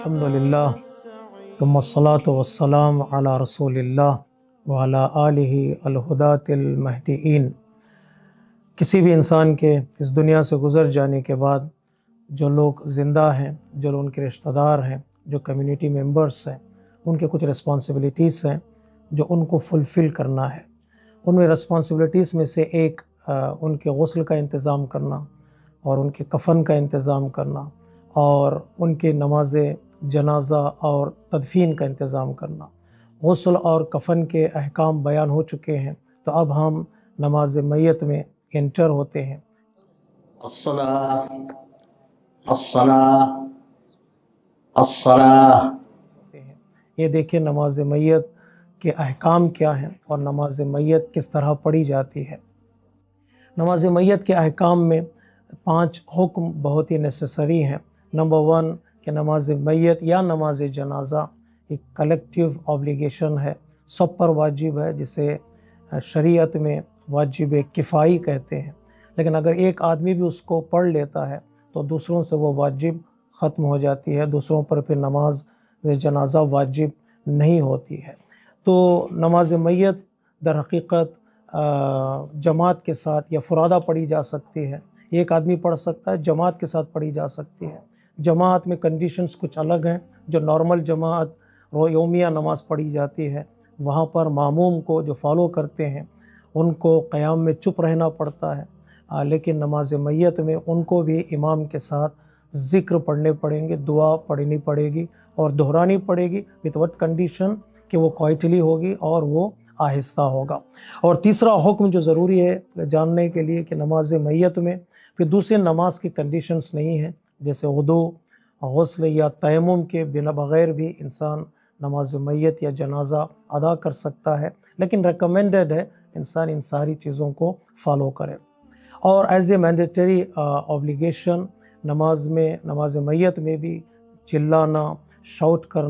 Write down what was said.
الحمدللہ ثم الصلاۃ والسلام علی رسول اللہ وعلی آلہ الہداۃ المہدیین۔ کسی بھی انسان کے اس دنیا سے گزر جانے کے بعد جو لوگ زندہ ہیں، جو ان کے رشتہ دار ہیں، جو کمیونٹی ممبرس ہیں، ان کے کچھ رسپانسبلٹیز ہیں جو ان کو فلفل کرنا ہے۔ ان میں رسپانسبلٹیز میں سے ایک ان کے غسل کا انتظام کرنا اور ان کے کفن کا انتظام کرنا اور ان کے نماز جنازہ اور تدفین کا انتظام کرنا۔ غسل اور کفن کے احکام بیان ہو چکے ہیں، تو اب ہم نماز میت میں انٹر ہوتے ہیں۔ الصلاة الصلاة الصلاة۔ یہ دیکھیں نماز میت کے احکام کیا ہیں اور نماز میت کس طرح پڑھی جاتی ہے۔ نماز میت کے احکام میں 5 حکم بہت ہی نیسیسری ہیں۔ نمبر 1 کہ نماز میت یا نماز جنازہ ایک کلیکٹیو اوبلیگیشن ہے، سب پر واجب ہے، جسے شریعت میں واجب کفائی کہتے ہیں۔ لیکن اگر ایک آدمی بھی اس کو پڑھ لیتا ہے تو دوسروں سے وہ واجب ختم ہو جاتی ہے، دوسروں پر پھر نماز جنازہ واجب نہیں ہوتی ہے۔ تو نماز میت در حقیقت جماعت کے ساتھ یا فرادہ پڑھی جا سکتی ہے، ایک آدمی پڑھ سکتا ہے، جماعت کے ساتھ پڑھی جا سکتی ہے۔ جماعت میں کنڈیشنز کچھ الگ ہیں۔ جو نارمل جماعت یومیہ نماز پڑھی جاتی ہے، وہاں پر ماموم کو جو فالو کرتے ہیں ان کو قیام میں چپ رہنا پڑتا ہے، لیکن نماز میت میں ان کو بھی امام کے ساتھ ذکر پڑھنے پڑیں گے، دعا پڑھنی پڑے گی اور دہرانی پڑے گی، وتھ وٹ کنڈیشن کہ وہ کوائٹلی ہوگی اور وہ آہستہ ہوگا۔ اور تیسرا حکم جو ضروری ہے جاننے کے لیے کہ نماز میت میں پھر دوسری نماز کی کنڈیشنز نہیں ہیں، جیسے وضو، غسل یا تیمم کے بنا بغیر بھی انسان نماز میت یا جنازہ ادا کر سکتا ہے، لیکن ریکمینڈڈ ہے انسان ان ساری چیزوں کو فالو کرے۔ اور ایز اے مینڈیٹری اوبلیگیشن نماز میت میں بھی چلانا، شاؤٹ کرنا